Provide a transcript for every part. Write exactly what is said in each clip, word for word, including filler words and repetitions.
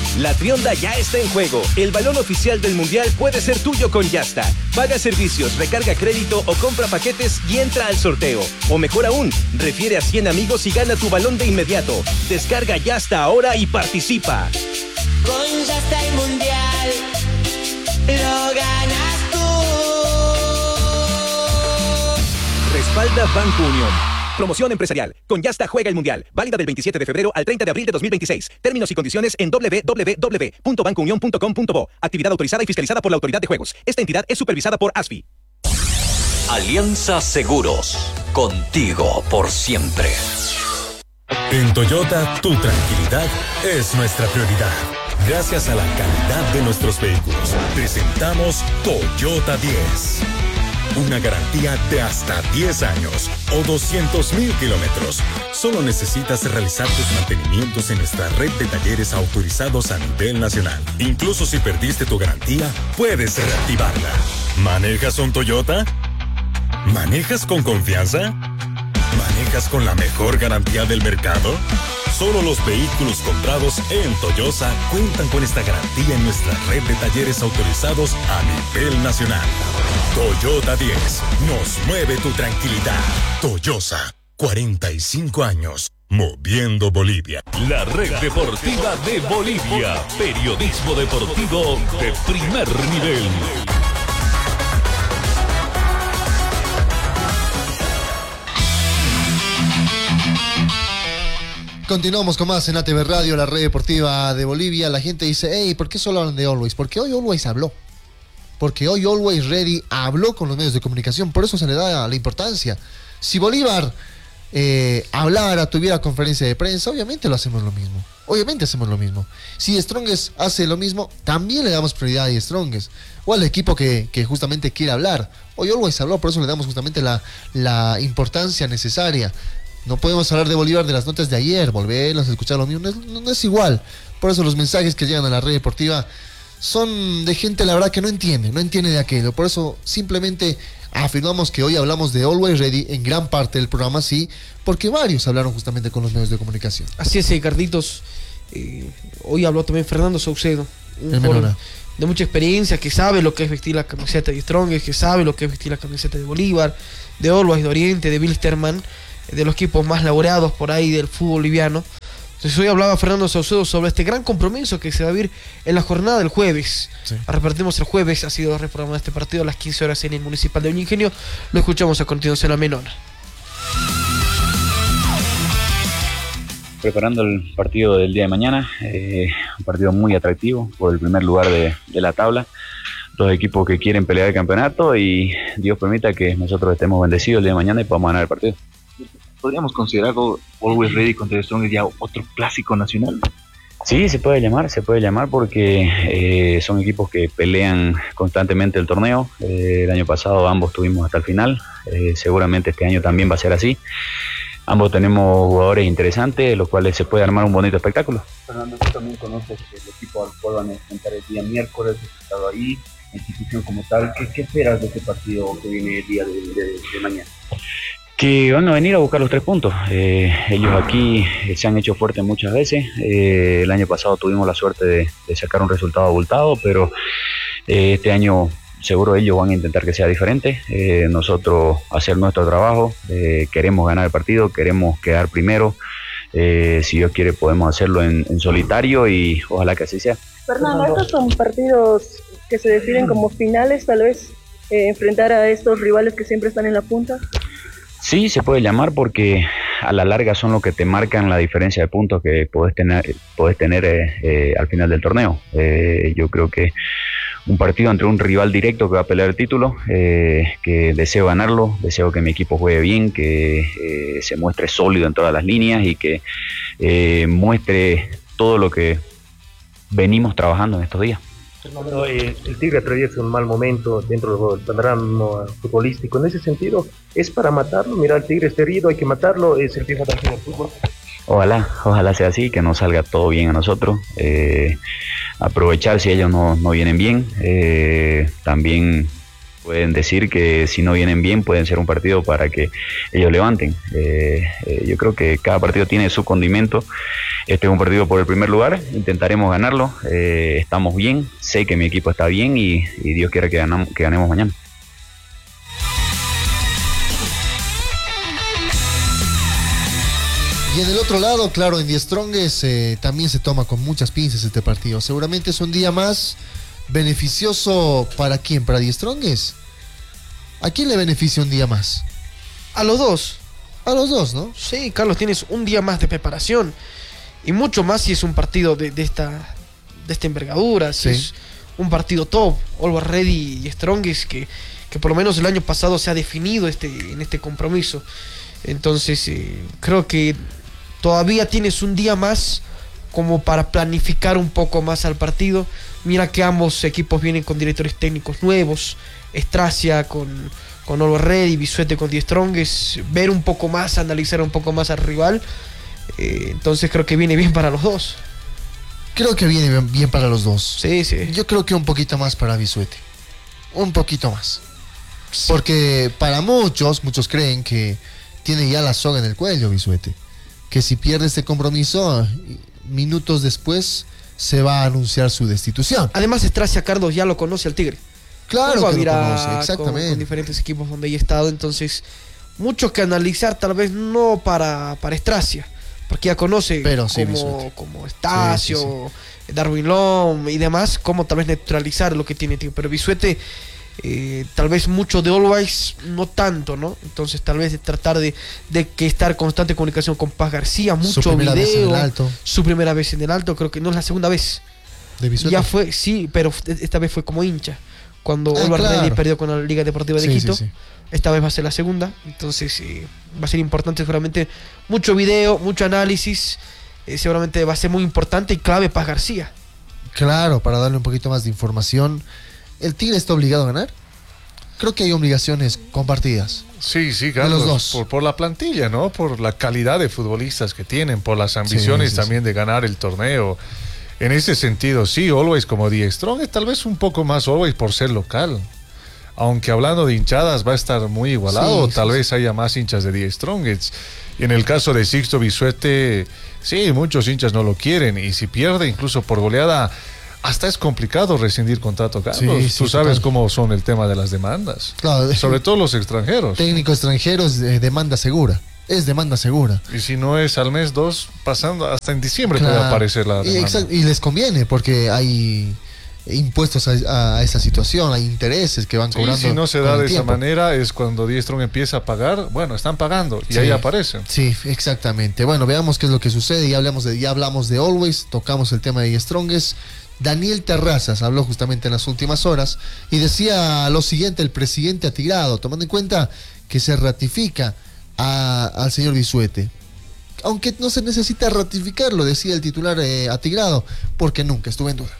La Trionda ya está en juego. El balón oficial del Mundial puede ser tuyo con Yasta. Paga servicios, recarga crédito o compra paquetes y entra al sorteo. O mejor aún, refiere a cien amigos y gana tu balón de inmediato. Descarga Yasta ahora y participa. Con Yasta el Mundial lo ganas tú. Respalda Banco Unión. Promoción empresarial. Con Yasta juega el Mundial. Válida del veintisiete de febrero al treinta de abril de dos mil veintiséis. Términos y condiciones en doble u doble u doble u punto banco unión punto com punto bo. Actividad autorizada y fiscalizada por la Autoridad de Juegos. Esta entidad es supervisada por A S F I. Alianza Seguros. Contigo por siempre. En Toyota, tu tranquilidad es nuestra prioridad. Gracias a la calidad de nuestros vehículos, presentamos Toyota diez. Una garantía de hasta diez años o doscientos mil kilómetros. Solo necesitas realizar tus mantenimientos en nuestra red de talleres autorizados a nivel nacional. Incluso si perdiste tu garantía, puedes reactivarla. ¿Manejas un Toyota? ¿Manejas con confianza? ¿Manejas con la mejor garantía del mercado? Solo los vehículos comprados en Toyosa cuentan con esta garantía en nuestra red de talleres autorizados a nivel nacional. Toyota diez. Nos mueve tu tranquilidad. Toyosa. cuarenta y cinco años. Moviendo Bolivia. La Red Deportiva de Bolivia. Periodismo deportivo de primer nivel. Continuamos con más en A T V Radio, la Red Deportiva de Bolivia. La gente dice, hey, ¿por qué solo hablan de Always? Porque hoy Always habló. Porque hoy Always Ready habló con los medios de comunicación. Por eso se le da la importancia. Si Bolívar eh, hablara, tuviera conferencia de prensa, obviamente lo hacemos lo mismo. Obviamente hacemos lo mismo. Si Strongest hace lo mismo, también le damos prioridad a Strongest. O al equipo que, que justamente quiere hablar. Hoy Always habló, por eso le damos justamente la, la importancia necesaria. No podemos hablar de Bolívar de las notas de ayer, volverlas a escuchar lo mismo, no es, no es igual. Por eso los mensajes que llegan a la red deportiva son de gente, la verdad, que no entiende, no entiende de aquello. Por eso simplemente afirmamos que hoy hablamos de Always Ready en gran parte del programa, sí, porque varios hablaron justamente con los medios de comunicación. Así es, Ricarditos. Eh, hoy habló también Fernando Saucedo, un joven de mucha experiencia, que sabe lo que es vestir la camiseta de Strongest, que sabe lo que es vestir la camiseta de Bolívar, de Always, de Oriente, de Wilstermann, de los equipos más laureados por ahí del fútbol boliviano. Entonces hoy hablaba Fernando Saucedo sobre este gran compromiso que se va a vivir en la jornada del jueves. Sí. Repartimos el jueves, ha sido reprogramado este partido a las quince horas en el Municipal de Uñingenio. Lo escuchamos a continuación a Menona. Preparando el partido del día de mañana, eh, un partido muy atractivo por el primer lugar de, de la tabla. Dos equipos que quieren pelear el campeonato y Dios permita que nosotros estemos bendecidos el día de mañana y podamos ganar el partido. ¿Podríamos considerarlo Always Ready contra Strongest ya otro clásico nacional? Sí, se puede llamar, se puede llamar porque eh, son equipos que pelean constantemente el torneo. Eh, el año pasado ambos tuvimos hasta el final, eh, seguramente este año también va a ser así. Ambos tenemos jugadores interesantes, los cuales se puede armar un bonito espectáculo. Fernando, tú también conoces el equipo al cual van a enfrentar el día miércoles, has estado ahí, la institución como tal. ¿Qué, qué esperas de este partido que viene el día de, de, de mañana? Que van a venir a buscar los tres puntos. Eh, ellos aquí se han hecho fuertes muchas veces. Eh, el año pasado tuvimos la suerte de, de sacar un resultado abultado, pero eh, este año seguro ellos van a intentar que sea diferente. Eh, nosotros hacer nuestro trabajo, eh, queremos ganar el partido, queremos quedar primero. Eh, si Dios quiere podemos hacerlo en, en solitario y ojalá que así sea. Fernando, estos son partidos que se definen como finales, tal vez eh, enfrentar a estos rivales que siempre están en la punta. Sí, se puede llamar porque a la larga son los que te marcan la diferencia de puntos que podés tener, podés tener eh, eh, al final del torneo. Eh, yo creo que un partido entre un rival directo que va a pelear el título, eh, que deseo ganarlo, deseo que mi equipo juegue bien, que eh, se muestre sólido en todas las líneas y que eh, muestre todo lo que venimos trabajando en estos días. Fernando, eh, el Tigre atraviesa un mal momento dentro del panorama futbolístico. En ese sentido, ¿es para matarlo? Mira, el Tigre está herido, hay que matarlo, es el viejo atractivo del fútbol. Ojalá, ojalá sea así, que nos salga todo bien a nosotros. Eh, aprovechar si ellos no, no vienen bien. Eh, también pueden decir que si no vienen bien pueden ser un partido para que ellos levanten. Eh, eh, yo creo que cada partido tiene su condimento. Este es un partido por el primer lugar, intentaremos ganarlo. Eh, estamos bien, sé que mi equipo está bien y, y Dios quiera que, ganamos, que ganemos mañana. Y en el otro lado, claro, en Die Strongest eh, también se toma con muchas pinzas este partido. Seguramente es un día más beneficioso para quién, para Die Strongest. ¿A quién le beneficia un día más? A los dos. A los dos, ¿no? Sí, Carlos, tienes un día más de preparación. Y mucho más si es un partido de, de esta de esta envergadura, si sí. es un partido top, Always Ready y Strongest, que, que por lo menos el año pasado se ha definido este, en este compromiso. Entonces, eh, creo que todavía tienes un día más como para planificar un poco más al partido. Mira que ambos equipos vienen con directores técnicos nuevos, Stracia con, con Always Ready, Bisuete con Die Strongest, ver un poco más, analizar un poco más al rival. Eh, entonces creo que viene bien para los dos. Creo que viene bien, bien para los dos. Sí, sí. Yo creo que un poquito más para Bisuete. Un poquito más. Sí. Porque para muchos, muchos creen que tiene ya la soga en el cuello Bisuete. Que si pierde este compromiso, minutos después se va a anunciar su destitución. Además, Stracia, Carlos, ya lo conoce al Tigre. Claro que lo conoce, exactamente. Con, con diferentes equipos donde haya estado, entonces mucho que analizar, tal vez no para, para Stracia, porque ya conoce Pero sí, como, como Estacio, sí, sí, sí. Darwin Lom y demás, cómo tal vez neutralizar lo que tiene Tigre. Pero Bisuete, eh, tal vez mucho de Always, no tanto, ¿no? Entonces tal vez de tratar de, de que estar en constante comunicación con Paz García, mucho su primera video, vez en el alto. Su primera vez en el alto, creo que no es la segunda vez. ¿De Bisuete? Ya fue, sí, pero esta vez fue como hincha. Cuando ah, Always claro. Ready perdió con la Liga Deportiva de sí, Quito, sí, sí. esta vez va a ser la segunda, entonces eh, va a ser importante seguramente mucho video, mucho análisis, eh, seguramente va a ser muy importante y clave Paz García. Claro, para darle un poquito más de información. ¿El Tigre está obligado a ganar? Creo que hay obligaciones compartidas. Sí, sí, Carlos, de los dos. Por, por la plantilla, ¿no? Por la calidad de futbolistas que tienen, por las ambiciones sí, sí, también sí. de ganar el torneo. En ese sentido, sí, Always como Die Strongest, tal vez un poco más Always por ser local. Aunque hablando de hinchadas va a estar muy igualado, sí, tal sí, vez sí. haya más hinchas de Die Strongest. Y en el caso de Sixto Bisuete, sí, muchos hinchas no lo quieren. Y si pierde incluso por goleada, hasta es complicado rescindir contrato, Carlos. Sí, sí, Tú sabes total. cómo son el tema de las demandas. Claro, sobre todo los extranjeros. Técnico extranjero es de demanda segura. Es demanda segura. Y si no es al mes, dos, pasando hasta en diciembre claro. puede aparecer la demanda. Y, exact, y les conviene porque hay impuestos a, a, a esa situación, hay intereses que van cobrando. Y si no se da de esa manera es cuando Die Strongest empieza a pagar, bueno, están pagando y sí, ahí aparecen. Sí, exactamente. Bueno, veamos qué es lo que sucede. Ya hablamos de, ya hablamos de Always, tocamos el tema de Die Strongest. Daniel Terrazas habló justamente en las últimas horas y decía lo siguiente, el presidente atigrado, tomando en cuenta que se ratifica A, al señor Bisuete, aunque no se necesita ratificarlo, decía el titular eh, atigrado, porque nunca estuve en duda.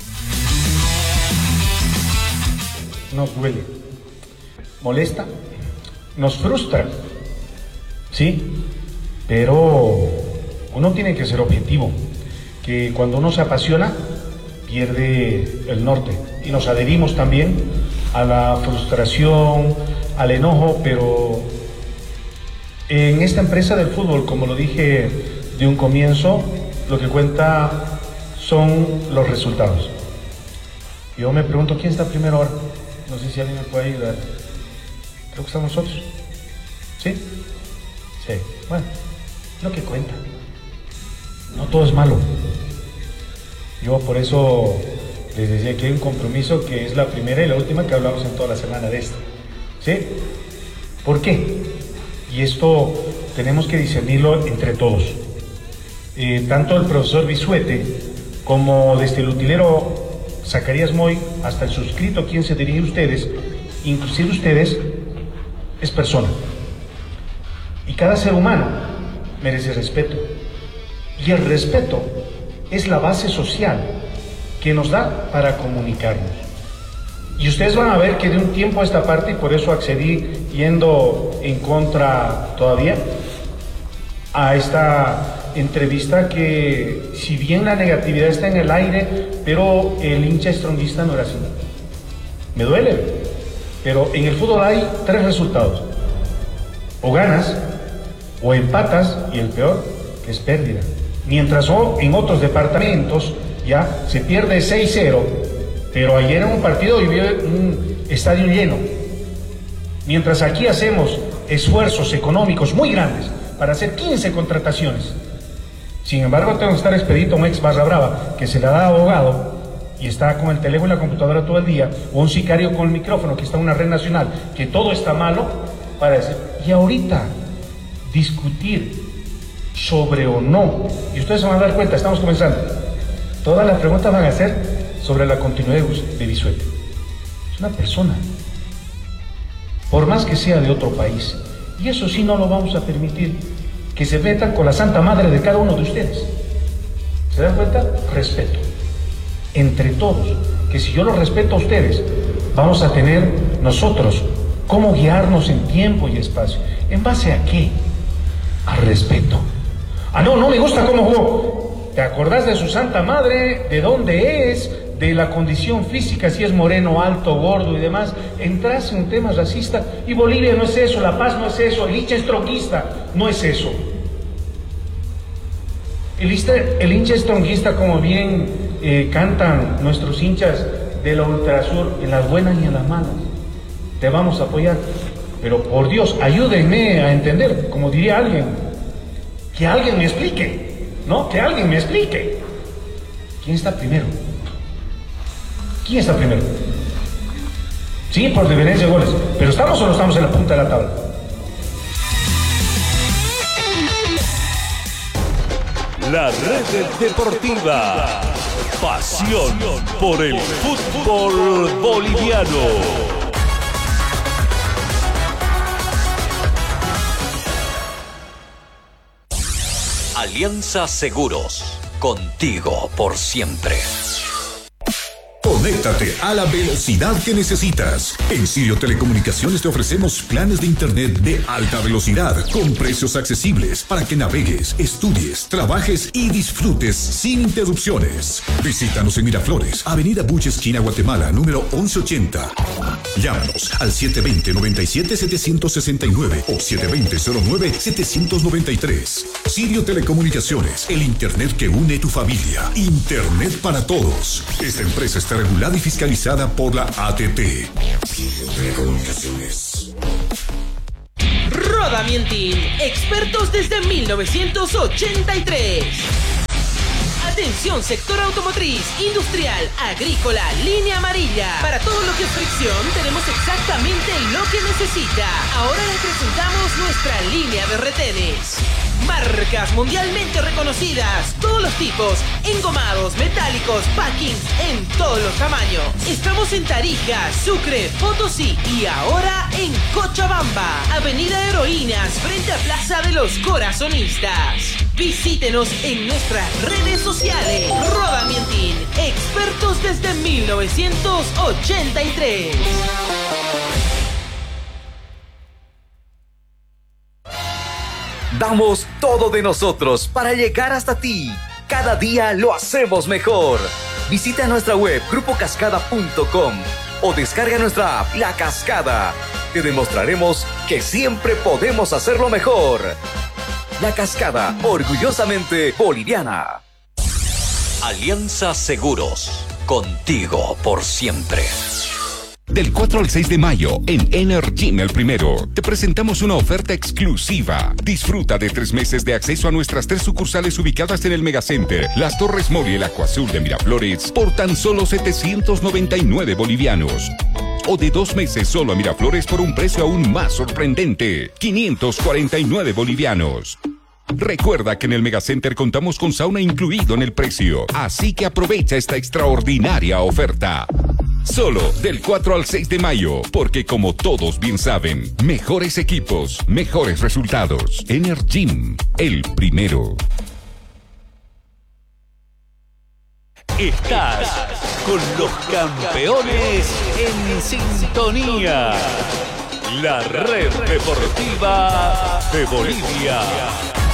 Nos duele, molesta, nos frustra, sí, pero uno tiene que ser objetivo, que cuando uno se apasiona pierde el norte y nos adherimos también a la frustración, al enojo, pero en esta empresa del fútbol, como lo dije de un comienzo, lo que cuenta son los resultados. Yo me pregunto, ¿quién está primero ahora? No sé si alguien me puede ayudar. Creo que estamos nosotros. ¿Sí? Sí. Bueno, lo que cuenta. No todo es malo. Yo por eso les decía que hay un compromiso que es la primera y la última que hablamos en toda la semana de esto. ¿Sí? ¿Por qué? Y esto tenemos que discernirlo entre todos. Eh, tanto el profesor Bisuete como desde el utilero Zacarías Moy hasta el suscrito a quien se dirige a ustedes, inclusive ustedes, es persona. Y cada ser humano merece respeto. Y el respeto es la base social que nos da para comunicarnos. Y ustedes van a ver que de un tiempo a esta parte, y por eso accedí yendo en contra todavía a esta entrevista, que si bien la negatividad está en el aire, pero el hincha strongista no era así. Me duele. Pero en el fútbol hay tres resultados. O ganas, o empatas, y el peor, que es pérdida. Mientras en otros departamentos ya se pierde seis cero, pero ayer en un partido vivió un estadio lleno. Mientras aquí hacemos esfuerzos económicos muy grandes para hacer quince contrataciones. Sin embargo, tengo que estar expedito a un ex barra brava que se la da abogado y está con el teléfono y la computadora todo el día, o un sicario con el micrófono que está en una red nacional, que todo está malo, para decir, y ahorita discutir sobre o no, y ustedes se van a dar cuenta, estamos comenzando, todas las preguntas van a ser sobre la continuidad de Bisuete. Es una persona, por más que sea de otro país, y eso sí no lo vamos a permitir, que se metan con la santa madre de cada uno de ustedes. ¿Se dan cuenta? Respeto entre todos, que si yo los respeto a ustedes, vamos a tener nosotros cómo guiarnos en tiempo y espacio. ¿En base a qué? Al respeto. Ah, no, no me gusta cómo jugó. ¿Te acordás de su santa madre? ¿De dónde es? De la condición física, si es moreno, alto, gordo y demás. Entras en un tema racista, y Bolivia no es eso, La Paz no es eso, el hincha estronguista no es eso. El hincha, el hincha estronguista, como bien eh, cantan nuestros hinchas de la Ultrasur, en las buenas y en las malas, te vamos a apoyar. Pero por Dios, ayúdenme a entender, como diría alguien, que alguien me explique, ¿no? Que alguien me explique. ¿Quién está primero? ¿Quién está primero? Sí, por diferencia de goles. ¿Pero estamos o no estamos en la punta de la tabla? La Red Deportiva. Pasión por el fútbol boliviano. Alianza Seguros, contigo por siempre. Conéctate a la velocidad que necesitas. En Sirio Telecomunicaciones te ofrecemos planes de internet de alta velocidad con precios accesibles para que navegues, estudies, trabajes y disfrutes sin interrupciones. Visítanos en Miraflores, Avenida Buche, esquina Guatemala, número once ochenta. Llámanos al siete dos cero, nueve siete, siete seis nueve o siete dos cero, cero nueve, siete nueve tres. Sirio Telecomunicaciones, el internet que une tu familia. Internet para todos. Esta empresa está regulada y fiscalizada por la A T P. Telecomunicaciones. Rodamientin, expertos desde mil novecientos ochenta y tres. Atención, sector automotriz, industrial, agrícola, línea amarilla. Para todo lo que es fricción, tenemos exactamente lo que necesita. Ahora le presentamos nuestra línea de retenes. Marcas mundialmente reconocidas, todos los tipos, engomados, metálicos, packings, en todos los tamaños. Estamos en Tarija, Sucre, Potosí y ahora en Cochabamba, Avenida Heroínas, frente a Plaza de los Corazonistas. Visítenos en nuestras redes sociales. Rodamientin, expertos desde mil novecientos ochenta y tres. Damos todo de nosotros para llegar hasta ti. Cada día lo hacemos mejor. Visita nuestra web grupo cascada punto com o descarga nuestra app La Cascada. Te demostraremos que siempre podemos hacerlo mejor. La Cascada, orgullosamente boliviana. Alianza Seguros, contigo por siempre. Del cuatro al seis de mayo, en Energin el Primero, te presentamos una oferta exclusiva. Disfruta de tres meses de acceso a nuestras tres sucursales ubicadas en el Megacenter, Las Torres Mall y el Acuazul de Miraflores, por tan solo setecientos noventa y nueve bolivianos. O de dos meses solo a Miraflores por un precio aún más sorprendente, quinientos cuarenta y nueve bolivianos. Recuerda que en el Megacenter contamos con sauna incluido en el precio, así que aprovecha esta extraordinaria oferta. Solo del cuatro al seis de mayo, porque como todos bien saben, mejores equipos, mejores resultados. Energin, el primero. Estás con los campeones en sintonía. La Red Deportiva de Bolivia.